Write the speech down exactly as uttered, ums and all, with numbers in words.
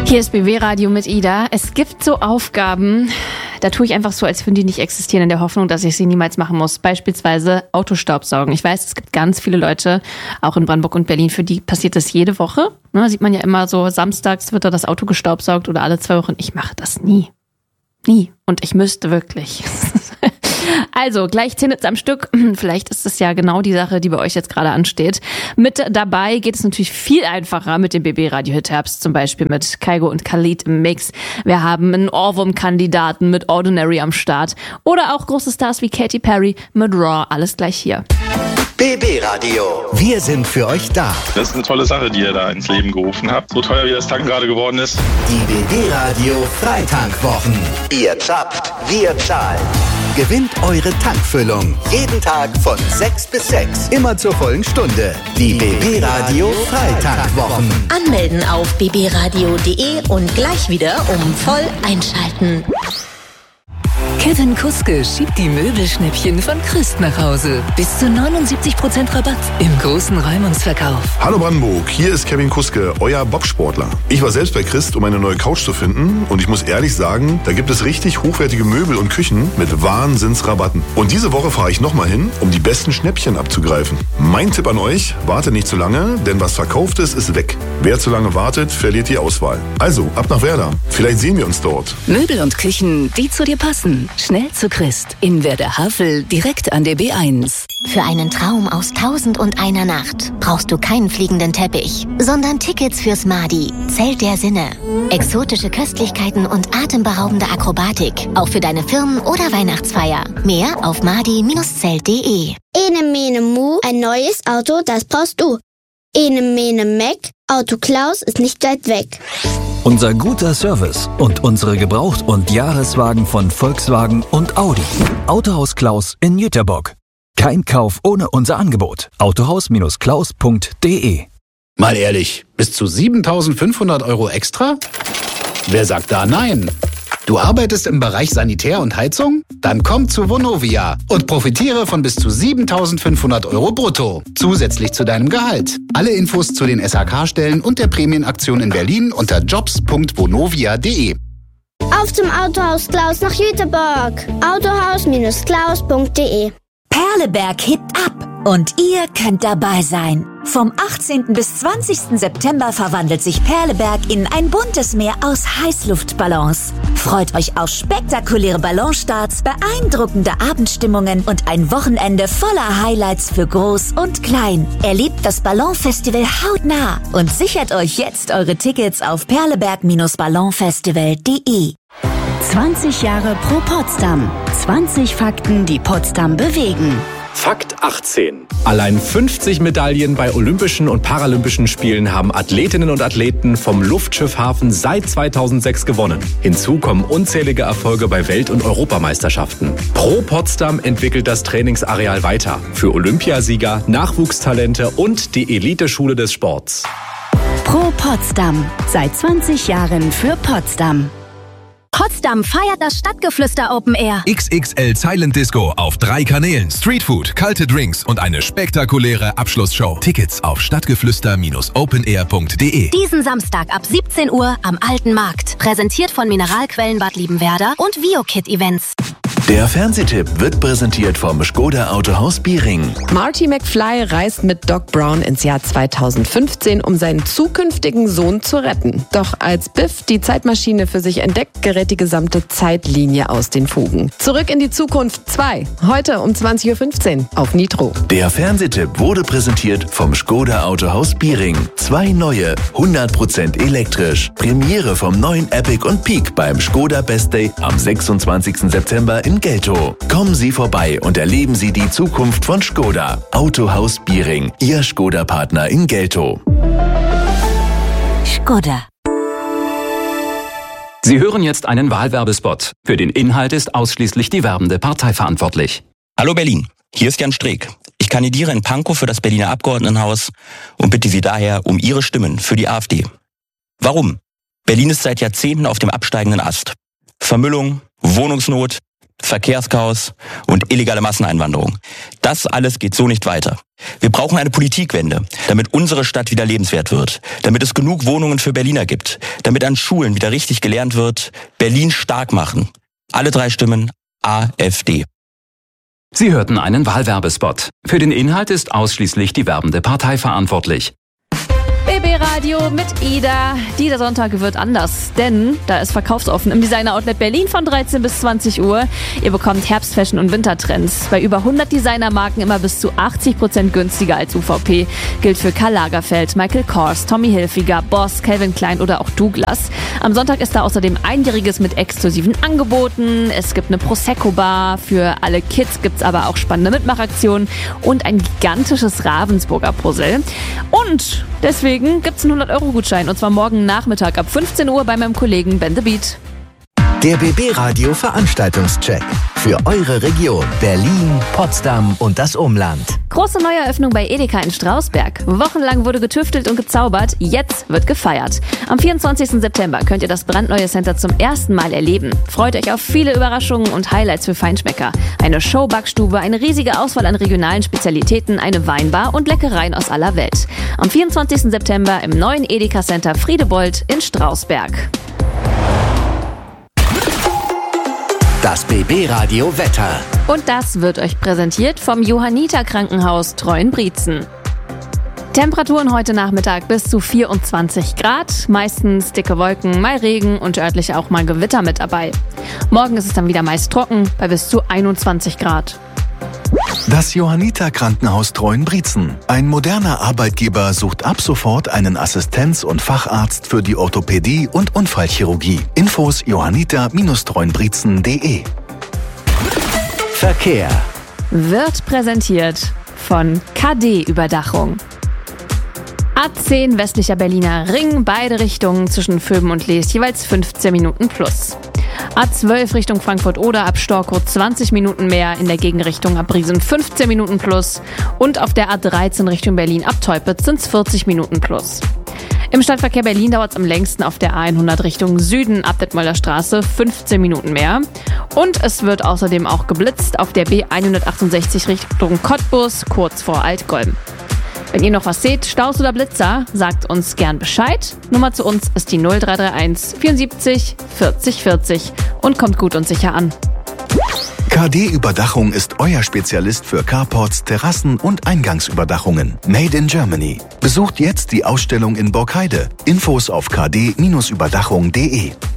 Hier ist B W Radio mit Ida. Es gibt so Aufgaben, da tue ich einfach so, als würden die nicht existieren, in der Hoffnung, dass ich sie niemals machen muss. Beispielsweise Autostaubsaugen. Ich weiß, es gibt ganz viele Leute, auch in Brandenburg und Berlin, für die passiert das jede Woche. Ne, sieht man ja immer so, samstags wird da das Auto gestaubsaugt oder alle zwei Wochen. Ich mache das nie. Nie. Und ich müsste wirklich. Also, gleich zehn Hits am Stück. Vielleicht ist das ja genau die Sache, die bei euch jetzt gerade ansteht. Mit dabei geht es natürlich viel einfacher mit dem B B Radio Hit Herbst, zum Beispiel mit Kygo und Khalid im Mix. Wir haben einen Ohrwurm-Kandidaten mit Ordinary am Start. Oder auch große Stars wie Katy Perry mit Raw. Alles gleich hier. B B Radio. Wir sind für euch da. Das ist eine tolle Sache, die ihr da ins Leben gerufen habt. So teuer wie das Tanken gerade geworden ist. Die B B Radio Freitankwochen. Ihr zapft, wir zahlen. Gewinnt eure Tankfüllung. Jeden Tag von sechs bis sechs. Immer zur vollen Stunde. Die B B Radio Freitankwochen. Anmelden auf b b radio punkt d e und gleich wieder um voll einschalten. Kevin Kuske schiebt die Möbelschnäppchen von Christ nach Hause. Bis zu neunundsiebzig Prozent Rabatt im großen Räumungsverkauf. Hallo Brandenburg, hier ist Kevin Kuske, euer Bobsportler. Ich war selbst bei Christ, um eine neue Couch zu finden, und ich muss ehrlich sagen, da gibt es richtig hochwertige Möbel und Küchen mit Wahnsinnsrabatten. Und diese Woche fahre ich nochmal hin, um die besten Schnäppchen abzugreifen. Mein Tipp an euch, wartet nicht zu lange, denn was verkauft ist, ist weg. Wer zu lange wartet, verliert die Auswahl. Also, ab nach Werder. Vielleicht sehen wir uns dort. Möbel und Küchen, die zu dir passen. Schnell zu Christ. In Werder-Havel, direkt an der B eins. Für einen Traum aus Tausend und einer Nacht brauchst du keinen fliegenden Teppich, sondern Tickets fürs Madi, Zelt der Sinne. Exotische Köstlichkeiten und atemberaubende Akrobatik, auch für deine Firmen- oder Weihnachtsfeier. Mehr auf madi Bindestrich zelt punkt de. Ene Mene Mu, ein neues Auto, das brauchst du. Ene Mene Mac, Auto Klaus ist nicht weit weg. Unser guter Service und unsere Gebraucht- und Jahreswagen von Volkswagen und Audi. Autohaus Klaus in Jüterbock. Kein Kauf ohne unser Angebot. autohaus Bindestrich klaus punkt de. Mal ehrlich, bis zu siebentausendfünfhundert Euro extra? Wer sagt da nein? Du arbeitest im Bereich Sanitär und Heizung? Dann komm zu Vonovia und profitiere von bis zu siebentausendfünfhundert Euro brutto. Zusätzlich zu deinem Gehalt. Alle Infos zu den S H K-Stellen und der Prämienaktion in Berlin unter jobs punkt vonovia punkt de. Auf zum Autohaus Klaus nach Jüterbock. autohaus Bindestrich klaus punkt de. Perleberg hebt ab und ihr könnt dabei sein. Vom achtzehnten bis zwanzigsten September verwandelt sich Perleberg in ein buntes Meer aus Heißluftballons. Freut euch auf spektakuläre Ballonstarts, beeindruckende Abendstimmungen und ein Wochenende voller Highlights für Groß und Klein. Erlebt das Ballonfestival hautnah und sichert euch jetzt eure Tickets auf perleberg Bindestrich ballonfestival punkt de. zwanzig Jahre pro Potsdam. zwanzig Fakten, die Potsdam bewegen. Fakt achtzehn. Allein fünfzig Medaillen bei Olympischen und Paralympischen Spielen haben Athletinnen und Athleten vom Luftschiffhafen seit zweitausendsechs gewonnen. Hinzu kommen unzählige Erfolge bei Welt- und Europameisterschaften. Pro Potsdam entwickelt das Trainingsareal weiter. Für Olympiasieger, Nachwuchstalente und die Eliteschule des Sports. Pro Potsdam. Seit zwanzig Jahren für Potsdam. Potsdam feiert das Stadtgeflüster Open Air. X X L Silent Disco auf drei Kanälen, Streetfood, kalte Drinks und eine spektakuläre Abschlussshow. Tickets auf stadtgeflüster Bindestrich openair punkt de. Diesen Samstag ab siebzehn Uhr am Alten Markt. Präsentiert von Mineralquellen Bad Liebenwerda und VioKit Events. Der Fernsehtipp wird präsentiert vom Škoda Autohaus Biering. Marty McFly reist mit Doc Brown ins Jahr zweitausendfünfzehn, um seinen zukünftigen Sohn zu retten. Doch als Biff die Zeitmaschine für sich entdeckt, gerät die gesamte Zeitlinie aus den Fugen. Zurück in die Zukunft zwei. Heute um zwanzig Uhr fünfzehn auf Nitro. Der Fernsehtipp wurde präsentiert vom Škoda Autohaus Biering. Zwei neue, hundert Prozent elektrisch. Premiere vom neuen Epic und Peak beim Škoda Best Day am sechsundzwanzigsten September in Geltow. Kommen Sie vorbei und erleben Sie die Zukunft von Škoda. Autohaus Biering, Ihr Škoda-Partner in Geltow. Škoda. Sie hören jetzt einen Wahlwerbespot. Für den Inhalt ist ausschließlich die werbende Partei verantwortlich. Hallo Berlin, hier ist Jan Streeck. Ich kandidiere in Pankow für das Berliner Abgeordnetenhaus und bitte Sie daher um Ihre Stimmen für die AfD. Warum? Berlin ist seit Jahrzehnten auf dem absteigenden Ast. Vermüllung, Wohnungsnot, Verkehrschaos und illegale Masseneinwanderung. Das alles geht so nicht weiter. Wir brauchen eine Politikwende, damit unsere Stadt wieder lebenswert wird, damit es genug Wohnungen für Berliner gibt, damit an Schulen wieder richtig gelernt wird, Berlin stark machen. Alle drei Stimmen AfD. Sie hörten einen Wahlwerbespot. Für den Inhalt ist ausschließlich die werbende Partei verantwortlich. B B Radio mit Ida. Dieser Sonntag wird anders, denn da ist verkaufsoffen im Designer Outlet Berlin von dreizehn bis zwanzig Uhr. Ihr bekommt Herbstfashion und Wintertrends. Bei über hundert Designermarken immer bis zu achtzig Prozent günstiger als U V P. Gilt für Karl Lagerfeld, Michael Kors, Tommy Hilfiger, Boss, Calvin Klein oder auch Douglas. Am Sonntag ist da außerdem Einjähriges mit exklusiven Angeboten. Es gibt eine Prosecco-Bar. Für alle Kids gibt's aber auch spannende Mitmachaktionen und ein gigantisches Ravensburger Puzzle. Und deswegen gibt's einen hundert Euro Gutschein und zwar morgen Nachmittag ab fünfzehn Uhr bei meinem Kollegen Ben the Beat. Der B B Radio Veranstaltungscheck für eure Region Berlin, Potsdam und das Umland. Große Neueröffnung bei Edeka in Strausberg. Wochenlang wurde getüftelt und gezaubert, jetzt wird gefeiert. Am vierundzwanzigsten September könnt ihr das brandneue Center zum ersten Mal erleben. Freut euch auf viele Überraschungen und Highlights für Feinschmecker. Eine Showbackstube, eine riesige Auswahl an regionalen Spezialitäten, eine Weinbar und Leckereien aus aller Welt. Am vierundzwanzigsten September im neuen Edeka Center Friedebold in Strausberg. Das B B Radio Wetter. Und das wird euch präsentiert vom Johanniter Krankenhaus Treuenbrietzen. Temperaturen heute Nachmittag bis zu vierundzwanzig Grad, meistens dicke Wolken, mal Regen und örtlich auch mal Gewitter mit dabei. Morgen ist es dann wieder meist trocken bei bis zu einundzwanzig Grad. Das Johanniter Krankenhaus Treuenbrietzen. Ein moderner Arbeitgeber sucht ab sofort einen Assistenz- und Facharzt für die Orthopädie und Unfallchirurgie. Infos johanniter Bindestrich treuenbrietzen punkt de. Verkehr wird präsentiert von K D-Überdachung. A zehn westlicher Berliner Ring, beide Richtungen zwischen Vöben und Lees jeweils fünfzehn Minuten plus. A zwölf Richtung Frankfurt-Oder ab Storkow zwanzig Minuten mehr, in der Gegenrichtung ab Briesen fünfzehn Minuten plus und auf der A dreizehn Richtung Berlin ab Teupitz sind es vierzig Minuten plus. Im Stadtverkehr Berlin dauert es am längsten auf der A hundert Richtung Süden ab Detmolder Straße fünfzehn Minuten mehr. Und es wird außerdem auch geblitzt auf der B hundertachtundsechzig Richtung Cottbus kurz vor Altgolm. Wenn ihr noch was seht, Staus oder Blitzer, sagt uns gern Bescheid. Nummer zu uns ist die null drei drei eins vierundsiebzig vierzig vierzig und kommt gut und sicher an. K D-Überdachung ist euer Spezialist für Carports, Terrassen und Eingangsüberdachungen. Made in Germany. Besucht jetzt die Ausstellung in Borkheide. Infos auf k d Bindestrich überdachung punkt de.